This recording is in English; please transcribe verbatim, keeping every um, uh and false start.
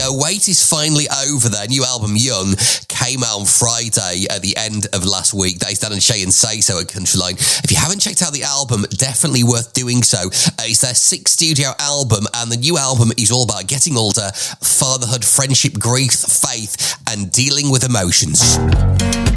know, wait is finally over. Their new album, Young, came out on Friday at the end of last week. That is Dan and Shay and Say So at Countryline. If you haven't checked out the album, definitely worth doing so. Uh, it's their sixth studio album, and the new album is all about getting older, fatherhood, friendship, grief, faith, and dealing with emotions.